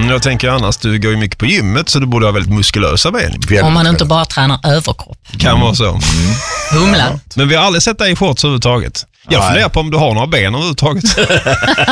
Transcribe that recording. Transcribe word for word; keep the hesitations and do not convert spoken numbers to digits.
Mm, jag tänker annars, du går ju mycket på gymmet så du borde ha väldigt muskulösa ben. Väldigt Om man inte bara tränar överkropp. Kan mm. vara så. Mm. Humlan. Men vi har aldrig sett dig i shorts överhuvudtaget. Jag funderar på om du har några ben överhuvudtaget.